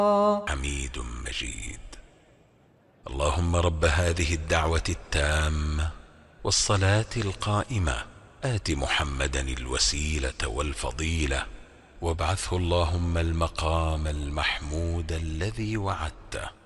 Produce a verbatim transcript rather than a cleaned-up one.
حميد مجيد. اللهم رب هذه الدعوة التامة والصلاة القائمة آت محمدا الوسيلة والفضيلة وابعثه اللهم المقام المحمود الذي وعدته.